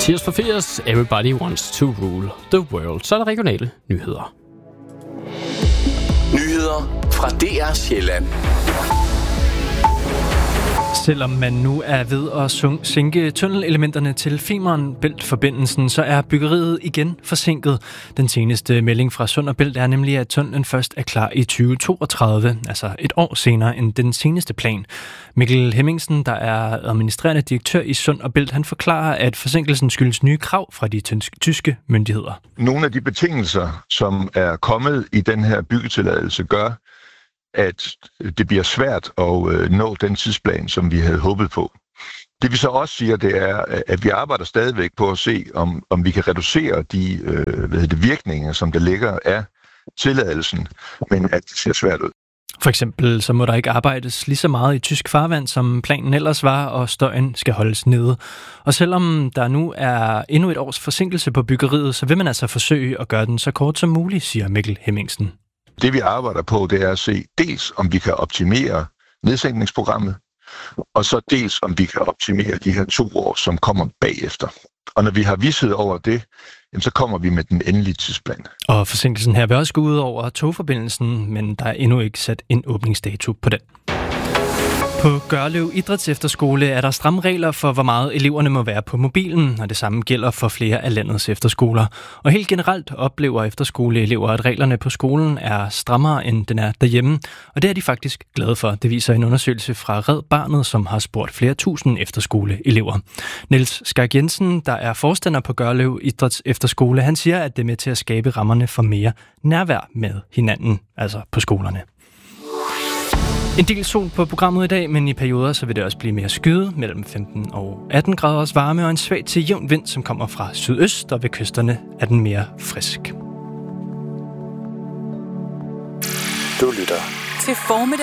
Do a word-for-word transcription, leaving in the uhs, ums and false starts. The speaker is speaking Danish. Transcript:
Tears for Fears, Everybody Wants to Rule the World. Så er der regionale nyheder. Nyheder fra D R Sjælland. Selvom man nu er ved at sænke tunnelelementerne til Femern Bælt-forbindelsen, så er byggeriet igen forsinket. Den seneste melding fra Sund og Bælt er nemlig, at tunnelen først er klar i tyve toogtredive, altså et år senere end den seneste plan. Mikkel Hemmingsen, der er administrerende direktør i Sund og Bælt, han forklarer, at forsinkelsen skyldes nye krav fra de tyske myndigheder. Nogle af de betingelser, som er kommet i den her byggetilladelse, gør, at det bliver svært at nå den tidsplan, som vi havde håbet på. Det vi så også siger, det er, at vi arbejder stadigvæk på at se, om, om vi kan reducere de øh, hvad hedder det, virkninger, som der ligger af tilladelsen, men at det ser svært ud. For eksempel så må der ikke arbejdes lige så meget i tysk farvand, som planen ellers var, og støjen skal holdes nede. Og selvom der nu er endnu et års forsinkelse på byggeriet, så vil man altså forsøge at gøre den så kort som muligt, siger Mikkel Hemmingsen. Det vi arbejder på, det er at se dels, om vi kan optimere nedsænkningsprogrammet, og så dels, om vi kan optimere de her to år, som kommer bagefter. Og når vi har vished over det, så kommer vi med den endelige tidsplan. Og forsinkelsen her vil også gå ud over togforbindelsen, men der er endnu ikke sat en åbningsdato på den. På Gørlev Idrætsefterskole er der stramme regler for, hvor meget eleverne må være på mobilen, og det samme gælder for flere af landets efterskoler. Og helt generelt oplever efterskoleelever, at reglerne på skolen er strammere, end den er derhjemme, og det er de faktisk glade for. Det viser en undersøgelse fra Red Barnet, som har spurgt flere tusind efterskoleelever. Niels Skak Jensen, der er forstander på Gørlev Idrætsefterskole, han siger, at det er med til at skabe rammerne for mere nærvær med hinanden, altså på skolerne. En del sol på programmet i dag, men i perioder så vil det også blive mere skyet, mellem femten og atten graders varme og en svag til jævn vind, som kommer fra sydøst, og ved kysterne er den mere frisk. Du lytter til formiddag